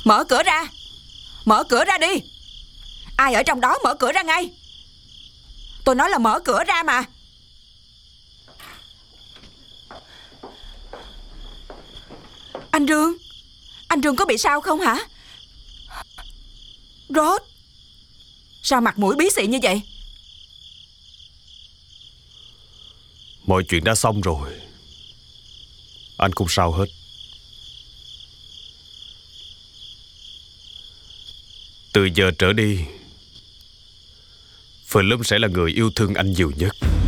Mở cửa ra. Mở cửa ra đi. Ai ở trong đó mở cửa ra ngay. Tôi nói là mở cửa ra mà. Anh Rương. Anh Rương có bị sao không hả? Rốt. Sao mặt mũi bí xị như vậy? Mọi chuyện đã xong rồi. Anh không sao hết. Từ giờ trở đi, Philip sẽ là người yêu thương anh nhiều nhất.